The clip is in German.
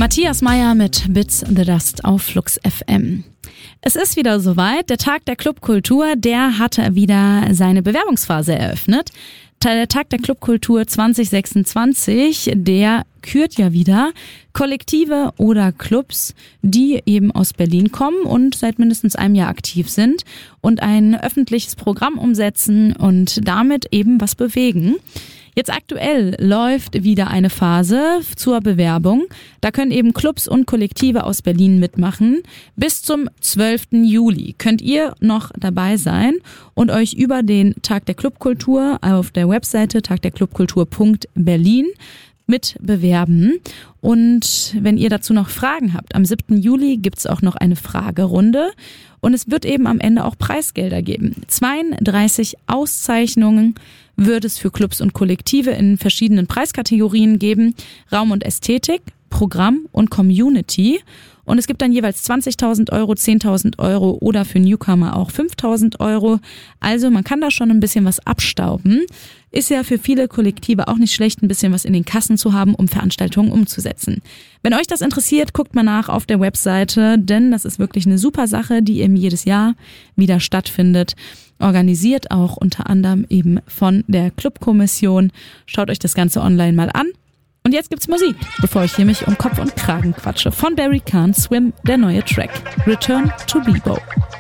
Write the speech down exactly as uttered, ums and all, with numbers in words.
Matthias Meyer mit Bits the Dust auf Flux F M. Es ist wieder soweit. Der Tag der Clubkultur, der hatte wieder seine Bewerbungsphase eröffnet. Der Tag der Clubkultur zwanzig sechsundzwanzig, der kürt ja wieder Kollektive oder Clubs, die eben aus Berlin kommen und seit mindestens einem Jahr aktiv sind und ein öffentliches Programm umsetzen und damit eben was bewegen. Jetzt aktuell läuft wieder eine Phase zur Bewerbung. Da können eben Clubs und Kollektive aus Berlin mitmachen. Bis zum zwölften Juli könnt ihr noch dabei sein und euch über den Tag der Clubkultur auf der Webseite tagderclubkultur punkt berlin mit bewerben. Und wenn ihr dazu noch Fragen habt, am siebten Juli gibt's auch noch eine Fragerunde und es wird eben am Ende auch Preisgelder geben. zweiunddreißig Auszeichnungen wird es für Clubs und Kollektive in verschiedenen Preiskategorien geben. Raum und Ästhetik, Programm und Community. Und es gibt dann jeweils zwanzigtausend Euro, zehntausend Euro oder für Newcomer auch fünftausend Euro. Also man kann da schon ein bisschen was abstauben. Ist ja für viele Kollektive auch nicht schlecht, ein bisschen was in den Kassen zu haben, um Veranstaltungen umzusetzen. Wenn euch das interessiert, guckt mal nach auf der Webseite, denn das ist wirklich eine super Sache, die eben jedes Jahr wieder stattfindet. Organisiert auch unter anderem eben von der Clubkommission. Schaut euch das Ganze online mal an. Und jetzt gibt's Musik, bevor ich hier mich um Kopf und Kragen quatsche. Von Barry Kahn, Swim, der neue Track. Return to Bebo.